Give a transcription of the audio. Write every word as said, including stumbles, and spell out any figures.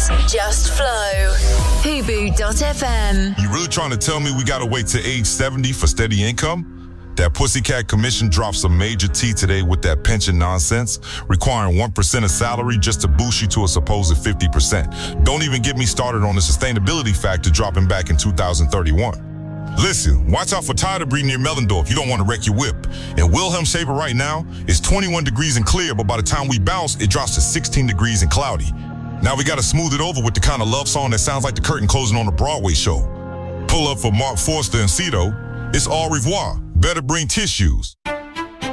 just flow. Hubu dot F M. You really trying to tell me we gotta wait to age seventy for steady income? That Pussycat Commission dropped some major tea today with that pension nonsense, requiring one percent of salary just to boost you to a supposed fifty percent. Don't even get me started on the sustainability factor dropping back in two thousand thirty-one. Listen, watch out for tire debris near Mellendorf. You don't want to wreck your whip. In Wilhelmshaven right now, it's twenty-one degrees and clear, but by the time we bounce, it drops to sixteen degrees and cloudy. Now we got to smooth it over with the kind of love song that sounds like the curtain closing on a Broadway show. Pull up for Mark Forster and Cito. It's au revoir. Better bring tissues.